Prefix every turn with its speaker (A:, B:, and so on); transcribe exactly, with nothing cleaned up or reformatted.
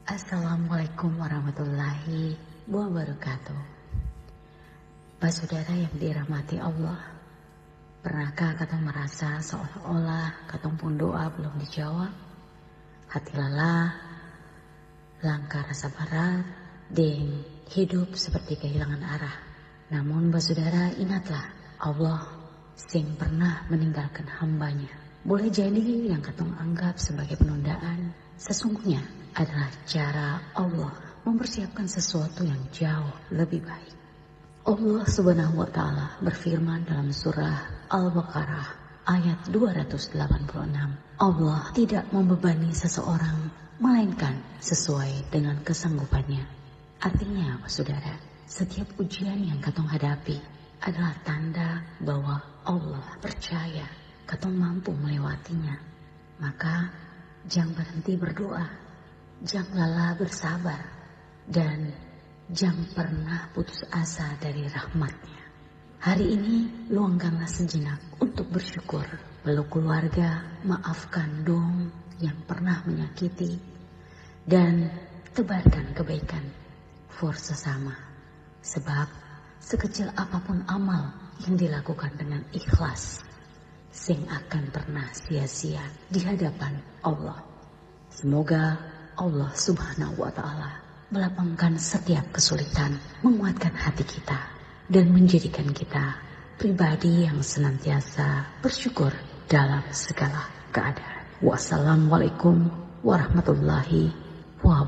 A: Assalamualaikum warahmatullahi wabarakatuh. Pak saudara yang dirahmati Allah, pernahkah katong merasa seolah-olah katong pun doa belum dijawab? Hati lelah, langkah rasa berat, dan hidup seperti kehilangan arah. Namun Pak saudara, ingatlah Allah sing pernah meninggalkan hambanya. Boleh jadi yang katong anggap sebagai penundaan, sesungguhnya adalah cara Allah mempersiapkan sesuatu yang jauh lebih baik. Allah Subhanahu wa Ta'ala berfirman dalam surah Al-Baqarah ayat dua ratus delapan puluh enam. Allah tidak membebani seseorang melainkan sesuai dengan kesanggupannya. Artinya apa saudara? Setiap ujian yang katong hadapi adalah tanda bahwa Allah percaya katong mampu melewatinya. Maka jangan berhenti berdoa, jangan lelah bersabar, dan jangan pernah putus asa dari rahmatnya. Hari ini luangkanlah sejenak untuk bersyukur. Peluk keluarga, maafkan dong yang pernah menyakiti, dan tebarkan kebaikan for sesama. Sebab sekecil apapun amal yang dilakukan dengan ikhlas, sing akan pernah sia-sia di hadapan Allah. Semoga Allah Subhanahu wa Ta'ala melapangkan setiap kesulitan, menguatkan hati kita, dan menjadikan kita pribadi yang senantiasa bersyukur dalam segala keadaan. Wassalamualaikum warahmatullahi wabarakatuh.